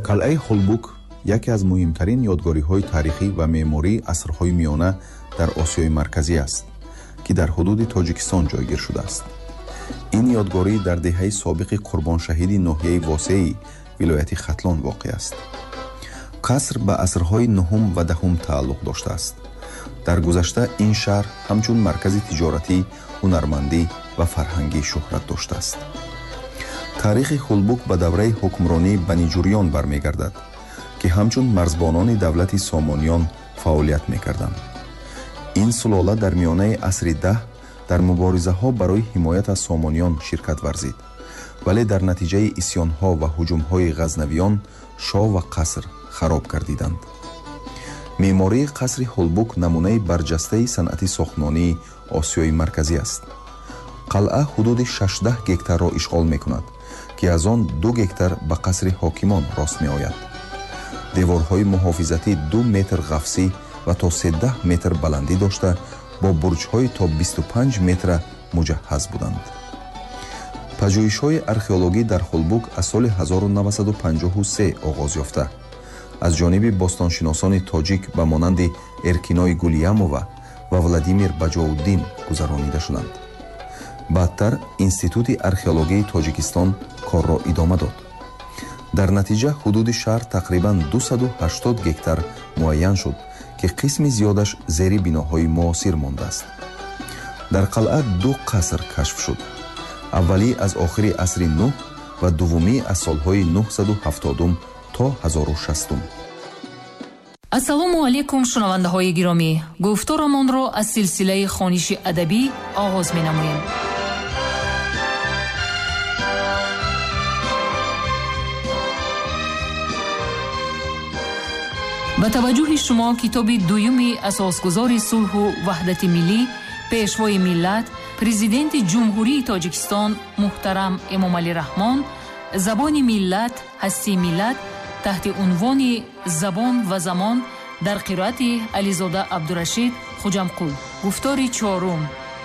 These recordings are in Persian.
қалъаи холбук яке аз муҳимтарин ёдгориҳои таърихӣ ва меъмории асрҳои миёна дар Осиёи Марказӣ аст, ки дар ҳудуди Тоҷикистон ҷойгир шудааст. ин ёдгорӣ дар деҳаи собиқи қурбоншаҳиди ноҳияи Восеи вилояти Хатлон воқеъ аст. қаср ба асрҳои 9 ва 10 тааллуқ доштааст. дар гузашта ин шаҳр ҳамчун маркази тиҷоратӣ, ҳунармандӣ ва фарҳангӣ шӯҳрат доштааст. таърихи Холбук ба давраи ҳукмронии Баниҷурён бармегардад, ки ҳамчун марзбонони давлати Сомониён фаъолият мекарданд. ин сулола дар миёнаи асри 10 дар муборизаҳо барои ҳимоят аз Сомониён ширкат варзид, вале дар натиҷаи исьёнҳо ва ҳуҷумҳои ғазнавиён шоҳ ва қаср хароб гардиданд. меъмории қасри Холбук намунаи барҷастаи санъати сохтмонии Осиёи Марказӣ аст. қалъа ҳудуди 16 гектарро ишғол мекунад, ки аз он 2 гектар ба қасри ҳокимон рост меояд. деворҳои муҳофизатӣ 2 метр ғафсӣ ва то 13 метр баландӣ дошта, бо бурҷҳои то 25 метра муҷаҳҳаз буданд. пажӯҳишҳои археологӣ дар Холбук аз соли 1953 оғоз ёфта, аз ҷониби бостоншиносони тоҷик ба монанди Эркиной Гулиямова ва Владимир Баҷоуддин гузаронида шуданд. баъдтар Институти археологии Тоҷикистон корро идома дод. дар натиҷа ҳудуди шаҳр тақрибан 280 гектар муайян шуд, ки қисми зиёдаш зери биноҳои муосир мондааст. дар қалъа 2 қаср кашф шуд. аввалӣ аз охири асри 9 ва дуввумӣ аз солҳои 970 то 1060. ассалому алайкум шунавандаҳои гиромӣ, гуфторамонро аз силсилаи хониши адабӣ оғоз менамоем. ба таваҷҷӯҳи шумо китоби дуюми асосгузори сулҳу ваҳдати миллӣ, пешвои миллат, президенти ҷумҳурии Тоҷикистон муҳтарам Эмомалӣ Раҳмон, забони миллат, ҳастии миллат таҳти унвони забон ва замон дар қироати Ализода Абдурашид Хуҷамқул. гуфтори 4.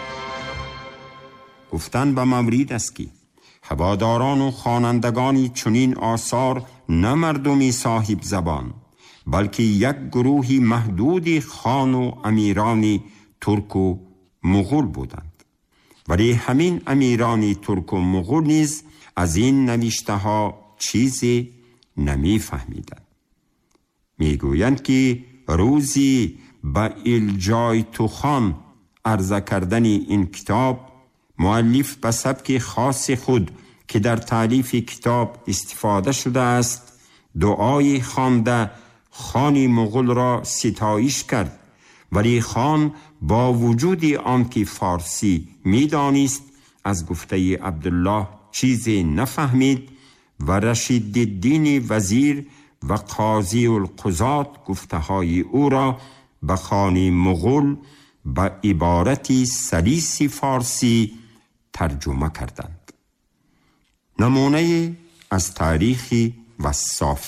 گفتن به مورید است که هواداران و خوانندگانی چنین آثار نه مردمی صاحب زبان، بلکه یک گروه محدود خان و امیران ترک و مغول بودند. ولی همین امیران ترک و مغول نیز از این نوشته ها چیزی نمی فهمیدند. میگویند که روزی با الجای توخان عرضه کردن این کتاب، مؤلف به سبک خاص خود که در تالیف کتاب استفاده شده است، دعای خوانده خان مغول را ستایش کرد، ولی خان با وجود آنکه فارسی می‌دانست از گفته عبدالله چیزی نفهمید و رشید الدین وزیر و قاضی القضات گفته های او را به خان مغول به عبارتی سلیس فارسی ترجمه کردند. نمونه از تاریخ وصاف.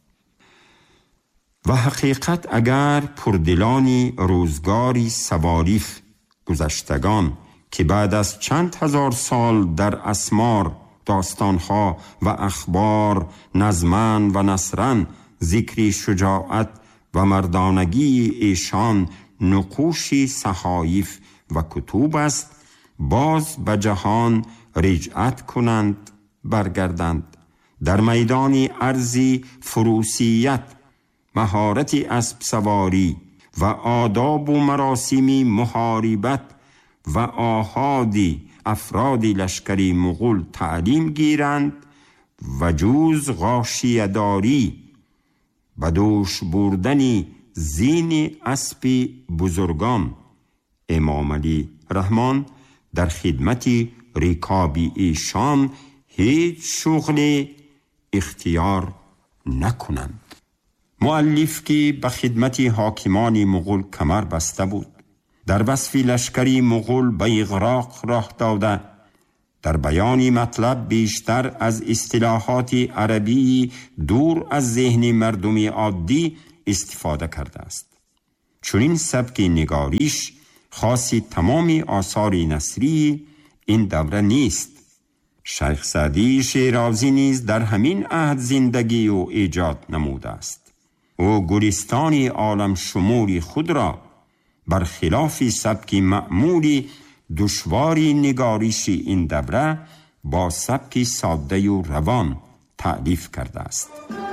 و حقیقت اگر پردلانی روزگاری سواریف گذشتگان که بعد از چند هزار سال در اسمار، داستانها و اخبار نظمن و نثرن ذکری شجاعت و مردانگی ایشان نقوشی صحایف و کتب است، باز به جهان رجعت کنند برگردند. در میدان ارضی فروسیت، مهارت اسب سواری و آداب و مراسم محاربت و آحادی افراد لشکری مغول تعلیم گیرند و جز غاشیه داری و دوش بردن زین اسب بزرگان. امام علی رحمان در خدمت رکاب ایشان هیچ شغل اختیار نکنند. مؤلف که به خدمت حاکمان مغول کمر بسته بود، در وصف لشکری مغول به اغراق راه داده، در بیان مطلب بیشتر از اصطلاحات عربی دور از ذهن مردم عادی استفاده کرده است. چنین سبک نگاریش خاص تمام آثار نثری این دوره نیست. شیخ سعدی شیرازی نیز در همین عهد زندگی و ایجاد نموده است. او گلستان عالم شمولی خود را برخلاف سبک معمولی دشواری نگاریش این دوره با سبک ساده و روان تألیف کرده است.